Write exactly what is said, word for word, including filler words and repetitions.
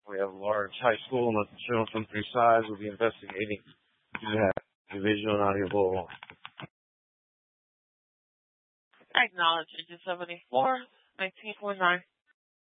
We have a large high school on the children from three sides. We'll be investigating. We have a visual and audible. Acknowledge engine seventy-four, nineteen point nine.